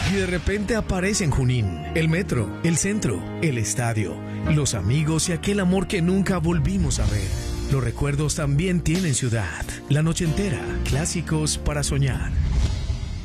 Y de repente aparece en Junín, el metro, el centro, el estadio, los amigos y aquel amor que nunca volvimos a ver. Los recuerdos también tienen ciudad. La noche entera, clásicos para soñar.